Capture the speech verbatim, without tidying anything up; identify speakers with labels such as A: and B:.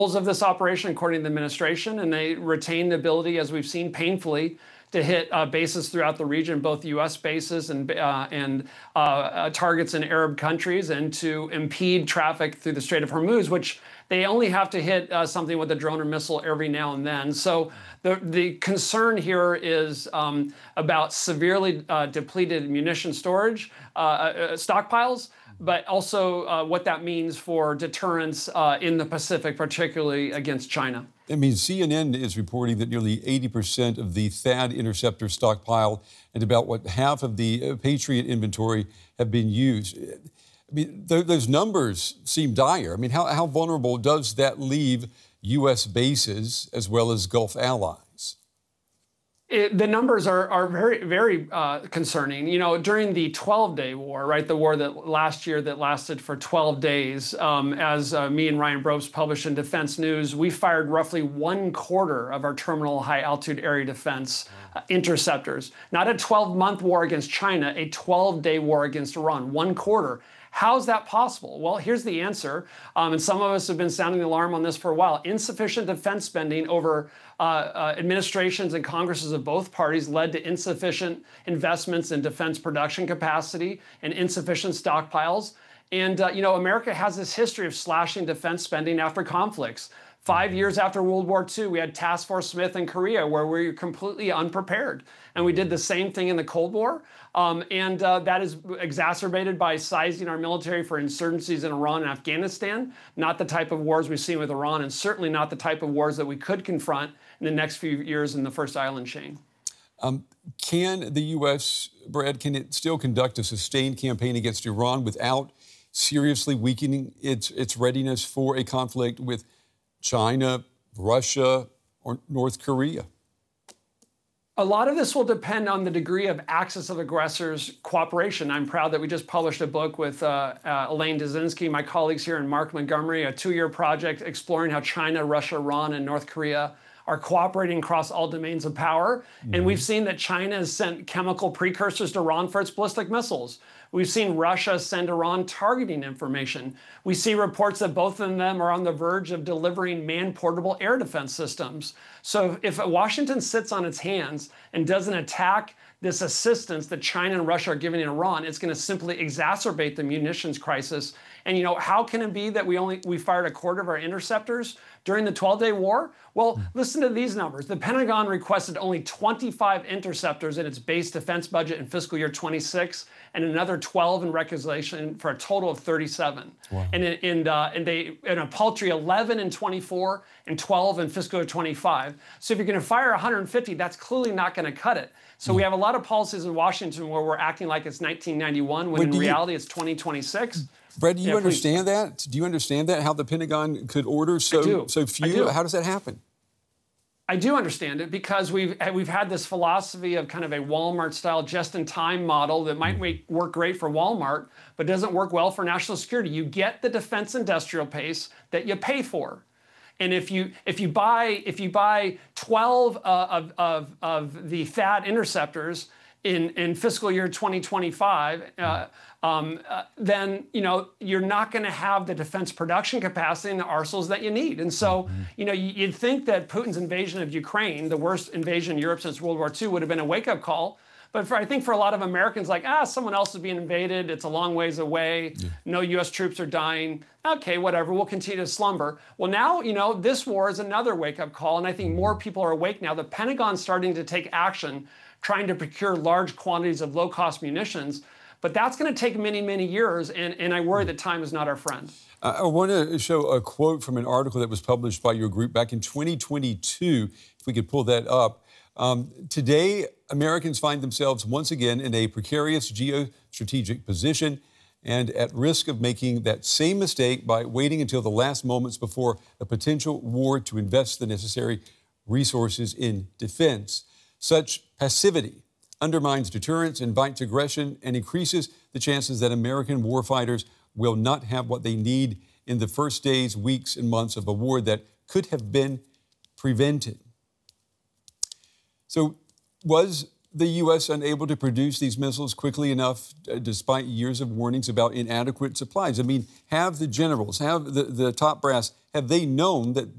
A: of this operation, according to the administration, and they retain the ability, as we've seen painfully, to hit uh, bases throughout the region, both U S bases and uh, and uh, uh, targets in Arab countries, and to impede traffic through the Strait of Hormuz, which they only have to hit uh, something with a drone or missile every now and then. So the the concern here is um, about severely uh, depleted munition storage uh, uh, stockpiles, but also uh, what that means for deterrence uh, in the Pacific, particularly against China.
B: I mean, C N N is reporting that nearly eighty percent of the THAAD interceptor stockpile and about, what, half of the Patriot inventory have been used. I mean, th- those numbers seem dire. I mean, how, how vulnerable does that leave U S bases as well as Gulf allies?
A: It, the numbers are, are very, very uh, concerning. You know, during the twelve-day war, right, the war that last year that lasted for twelve days, um, as uh, me and Ryan Brobst published in Defense News, we fired roughly one quarter of our terminal high-altitude area defense uh, interceptors. Not a twelve-month war against China, a twelve-day war against Iran, one quarter. How's that possible? Well, here's the answer. Um, and some of us have been sounding the alarm on this for a while. Insufficient defense spending over uh, uh, administrations and Congresses of both parties led to insufficient investments in defense production capacity and insufficient stockpiles. And, uh, you know, America has this history of slashing defense spending after conflicts. Five years after World War Two, we had Task Force Smith in Korea, where we were completely unprepared. And we did the same thing in the Cold War. Um, and uh, that is exacerbated by sizing our military for insurgencies in Iran and Afghanistan, not the type of wars we've seen with Iran, and certainly not the type of wars that we could confront in the next few years in the first island chain.
B: Um, can the U S, Brad, can it still conduct a sustained campaign against Iran without seriously weakening its, its readiness for a conflict with China, Russia, or North Korea?
A: A lot of this will depend on the degree of axis of aggressors cooperation. I'm proud that we just published a book with uh, uh, Elaine Dzezinski, my colleagues here, and Mark Montgomery, a two-year project exploring how China, Russia, Iran, and North Korea are cooperating across all domains of power. Mm-hmm. And we've seen that China has sent chemical precursors to Iran for its ballistic missiles. We've seen Russia send Iran targeting information. We see reports that both of them are on the verge of delivering man-portable air defense systems. So if Washington sits on its hands and doesn't attack this assistance that China and Russia are giving Iran, it's going to simply exacerbate the munitions crisis. And, you know, how can it be that we only we fired a quarter of our interceptors during the twelve-day war? Well, listen to these numbers. The Pentagon requested only twenty-five interceptors in its base defense budget in fiscal year twenty-six, and another twelve in requisition for a total of thirty-seven. Wow. And and uh, and they and a paltry eleven in twenty-four and twelve in fiscal year twenty-five. So if you're going to fire one hundred fifty, that's clearly not going to cut it. So we have a lot of policies in Washington where we're acting like it's nineteen ninety-one, when Wait, in reality you, it's twenty twenty-six.
B: Brad, do you
A: yeah,
B: understand
A: please.
B: that? Do you understand that, how the Pentagon could order so, so few? How does that happen?
A: I do understand it because we've we've had this philosophy of kind of a Walmart-style just-in-time model that might make, work great for Walmart, but doesn't work well for national security. You get the defense industrial pace that you pay for. And if you if you buy if you buy twelve uh, of, of of the THAAD interceptors in in fiscal year twenty twenty-five, uh, um, uh, then you know you're not going to have the defense production capacity and the arsenals that you need. And so you know you'd think that Putin's invasion of Ukraine, the worst invasion in Europe since World War Two, would have been a wake-up call. But for, I think for a lot of Americans, like, ah, someone else is being invaded. It's a long ways away. Yeah. No U S troops are dying. Okay, whatever. We'll continue to slumber. Well, now, you know, this war is another wake-up call, and I think more people are awake now. The Pentagon's starting to take action, trying to procure large quantities of low-cost munitions. But that's going to take many, many years, and, and I worry that time is not our friend.
B: Uh, I want to show a quote from an article that was published by your group back in twenty twenty-two, if we could pull that up. Um, today, Americans find themselves once again in a precarious geostrategic position and at risk of making that same mistake by waiting until the last moments before a potential war to invest the necessary resources in defense. Such passivity undermines deterrence, invites aggression, and increases the chances that American warfighters will not have what they need in the first days, weeks, and months of a war that could have been prevented. So was the U S unable to produce these missiles quickly enough, uh, despite years of warnings about inadequate supplies? I mean, have the generals, have the, the top brass, have they known that